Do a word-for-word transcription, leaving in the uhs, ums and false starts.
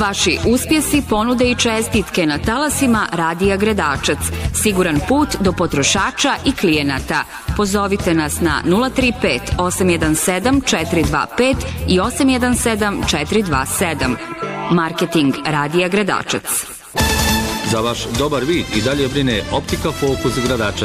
Vaši uspjesi, ponude i čestitke na talasima Radija Gradačac. Siguran put do potrošača i klijenata. Pozovite nas na nula tri pet osam jedan sedam četiri dva pet i osam jedan sedam četiri dva sedam. Marketing Radija Gradačac. Za vaš dobar vid i dalje brine Optika Fokus Gradačac.